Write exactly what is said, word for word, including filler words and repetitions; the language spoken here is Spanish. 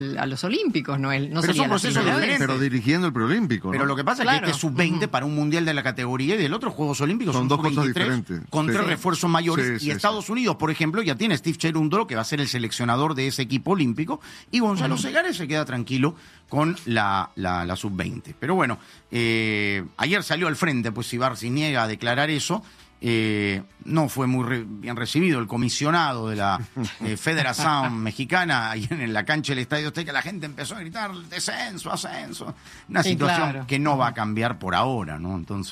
a los Olímpicos, no, él, no Pero sería son la procesos primera vez. diferentes. Pero dirigiendo el preolímpico, ¿no? Pero lo que pasa Claro. es que este sub veinte Ujú. para un mundial de la categoría y del otro Juegos Olímpicos Son son dos sub cosas veintitrés diferentes. con Sí. tres refuerzos mayores. Sí, y sí, Estados sí. Unidos, por ejemplo, ya tiene Steve Cherundolo, que va a ser el seleccionador de ese equipo olímpico, y Gonzalo Ujú. Segares se queda tranquilo con la, la, la sub veinte. Pero bueno, eh, ayer salió al frente, pues Ibar se niega a declarar eso. Eh, no fue muy re- bien recibido el comisionado de la eh, Federación Mexicana ahí en la cancha del Estadio Azteca. La gente empezó a gritar descenso, ascenso. Una Sí, situación claro. que no va a cambiar por ahora, ¿no? Entonces